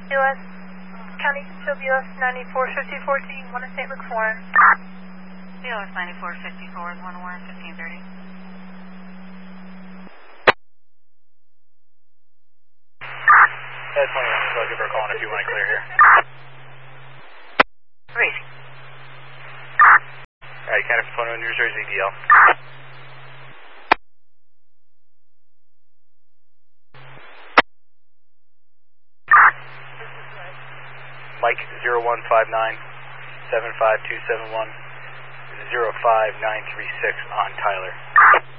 BLS, County Control BLS 9454, T, 1 in St. Luke's Warren. BLS 9454 is 1 Warren, 1530. That's 21, so I'll give her a call if you want to clear here. Great. Alright, County 21, New Jersey DL. Mike 0159-75271 05936 on Tyler.